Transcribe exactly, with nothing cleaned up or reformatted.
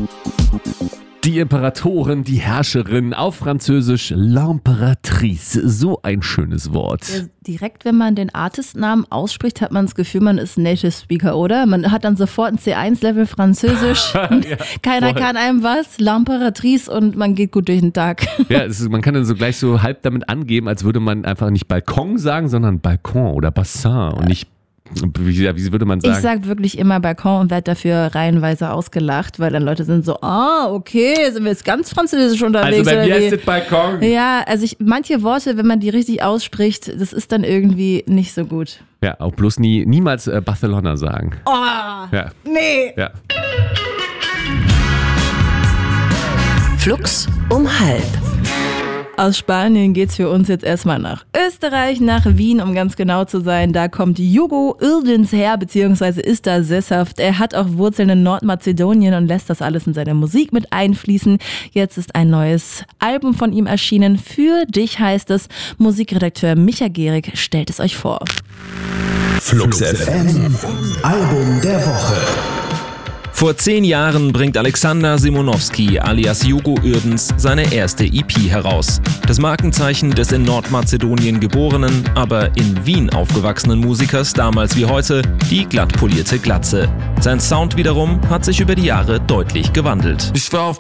Die Imperatorin, die Herrscherin, auf Französisch L'Impératrice. So ein schönes Wort. Ja, direkt, wenn man den Artistnamen ausspricht, hat man das Gefühl, man ist Native Speaker, oder? Man hat dann sofort ein C eins Level Französisch. ja, Keiner voll. kann einem was. L'Impératrice und man geht gut durch den Tag. Ja, es ist, man kann dann so gleich so halb damit angeben, als würde man einfach nicht Balkon sagen, sondern Balkon oder Bassin und nicht Wie, wie würde man sagen? Ich sage wirklich immer Balkon und werde dafür reihenweise ausgelacht, weil dann Leute sind so, ah, okay, sind wir jetzt ganz französisch unterwegs. Also bei mir oder ist das Balkon. Ja, also ich, manche Worte, wenn man die richtig ausspricht, das ist dann irgendwie nicht so gut. Ja, auch bloß nie, niemals äh, Barcelona sagen. Oh, ja. nee. Ja. Flux um halb. Aus Spanien geht's für uns jetzt erstmal nach Österreich, nach Wien, um ganz genau zu sein. Da kommt Hugo Uldens her, beziehungsweise ist da sesshaft. Er hat auch Wurzeln in Nordmazedonien und lässt das alles in seine Musik mit einfließen. Jetzt ist ein neues Album von ihm erschienen. Für dich heißt es. Musikredakteur Micha Gehrig stellt es euch vor. Flux F M, Album der Woche. Vor zehn Jahren bringt Alexander Simonowski alias Hugo Uldens seine erste E P heraus. Das Markenzeichen des in Nordmazedonien geborenen, aber in Wien aufgewachsenen Musikers damals wie heute, die glatt polierte Glatze. Sein Sound wiederum hat sich über die Jahre deutlich gewandelt. Ich war auf